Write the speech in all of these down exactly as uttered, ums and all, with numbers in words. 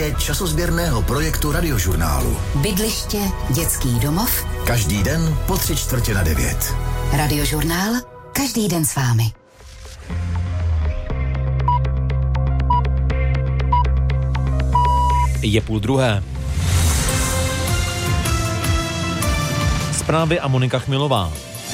série časozběrného projektu Radiožurnálu. Bydliště, dětský domov. Každý den po tři čtvrtě na devět. Radiožurnál, každý den s vámi. Je půl druhé. Zprávy a Monika Chmilová.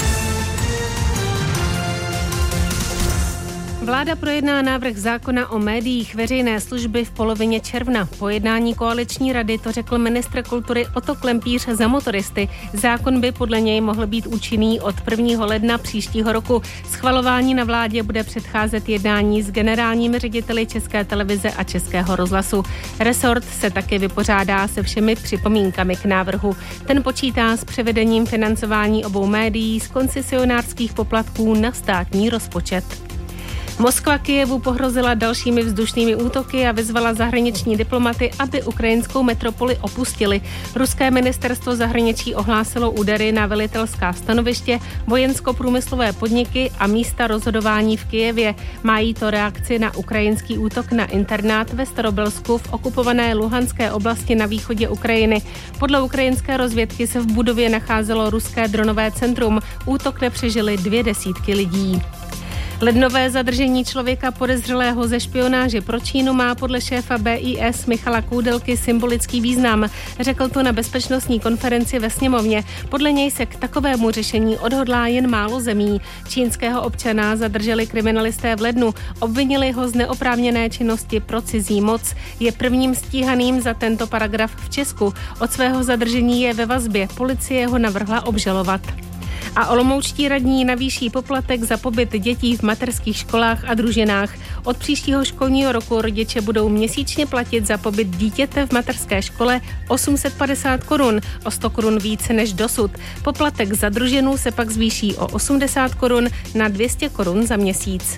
Vláda projedná návrh zákona o médiích veřejné služby v polovině června. Po jednání koaliční rady to řekl ministr kultury Otto Klempíř za Motoristy. Zákon by podle něj mohl být účinný od prvního ledna příštího roku. Schvalování na vládě bude předcházet jednání s generálními řediteli České televize a Českého rozhlasu. Resort se taky vypořádá se všemi připomínkami k návrhu. Ten počítá s převedením financování obou médií z koncesionářských poplatků na státní rozpočet. Moskva Kyjevu pohrozila dalšími vzdušnými útoky a vyzvala zahraniční diplomaty, aby ukrajinskou metropoli opustili. Ruské ministerstvo zahraničí ohlásilo údery na velitelská stanoviště, vojensko-průmyslové podniky a místa rozhodování v Kyjevě. Mají to reakci na ukrajinský útok na internát ve Starobelsku v okupované Luhanské oblasti na východě Ukrajiny. Podle ukrajinské rozvědky se v budově nacházelo ruské dronové centrum. Útok nepřežili dvě desítky lidí. Lednové zadržení člověka podezřelého ze špionáže pro Čínu má podle šéfa B I S Michala Koudelky symbolický význam. Řekl to na bezpečnostní konferenci ve sněmovně. Podle něj se k takovému řešení odhodlá jen málo zemí. Čínského občana zadrželi kriminalisté v lednu. Obvinili ho z neoprávněné činnosti pro cizí moc. Je prvním stíhaným za tento paragraf v Česku. Od svého zadržení je ve vazbě. Policie ho navrhla obžalovat. A olomoučtí radní navýší poplatek za pobyt dětí v mateřských školách a družinách. Od příštího školního roku rodiče budou měsíčně platit za pobyt dítěte v mateřské škole osm set padesát korun, o sto korun více než dosud. Poplatek za družinu se pak zvýší o osmdesát korun na dvě stě korun za měsíc.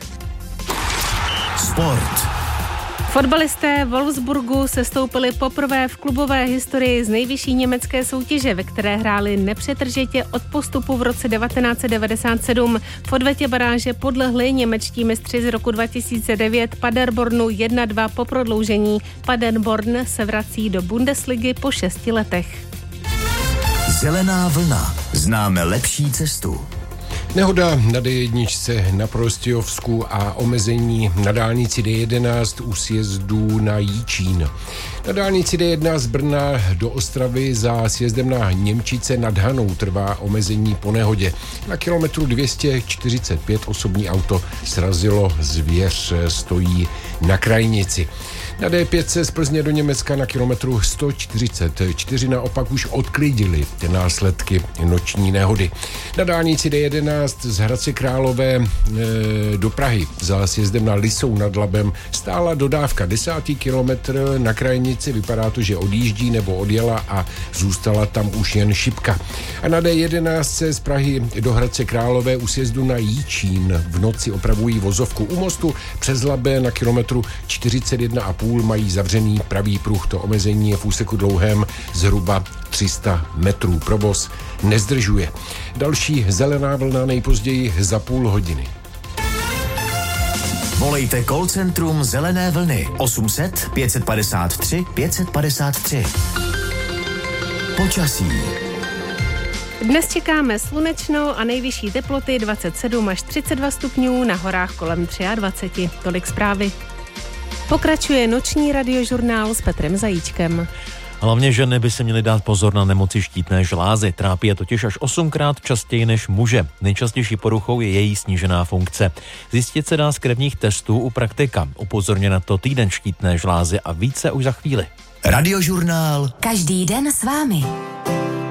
Sport. Fotbalisté Wolfsburgu sestoupili poprvé v klubové historii z nejvyšší německé soutěže, ve které hráli nepřetržitě od postupu v roce devatenáct set devadesát sedm. V odvetě baráže podlehli němečtí mistři z roku dva tisíce devět Paderbornu jedna dva po prodloužení. Paderborn se vrací do Bundesligy po šesti letech. Zelená vlna. Známe lepší cestu. Nehoda na D jedna na Prostějovsku a omezení na dálnici D jedenáct u sjezdů na Jičín. Na dálnici D jedna z Brna do Ostravy za sjezdem na Němčice nad Hanou trvá omezení po nehodě. Na kilometru dvě stě čtyřicet pět osobní auto srazilo zvěř, stojí na krajnici. Na D pět z Plzně do Německa na kilometru sto čtyřicet čtyři naopak už odklidili ty následky noční nehody. Na dálnici D jedenáct z Hradce Králové e, do Prahy za sjezdem na Lisou nad Labem stála dodávka desátý kilometr na krajnici. Vypadá to, že odjíždí nebo odjela a zůstala tam už jen šipka. A na D jedenáct z Prahy do Hradce Králové u sjezdu na Jičín v noci opravují vozovku. U mostu přes Labe na kilometru čtyřicet jedna a půl mají zavřený pravý pruh. To omezení je v úseku dlouhém zhruba tři sta metrů. Provoz nezdržuje. Další zelená vlna nejpozději za půl hodiny. Volejte call centrum Zelené vlny osm set pět set padesát tři pět set padesát tři. Počasí. Dnes čekáme slunečno a nejvyšší teploty dvacet sedm až třicet dva stupňů, na horách kolem dvacet tři. Tolik zprávy. Pokračuje noční radiožurnál s Petrem Zajíčkem. Hlavně ženy by se měly dát pozor na nemoci štítné žlázy. Trápí je totiž až osmkrát častěji než muže. Nejčastější poruchou je její snížená funkce. Zjistit se dá z krevních testů u praktika. Upozorně na to týden štítné žlázy a více už za chvíli. Radiožurnál. Každý den s vámi.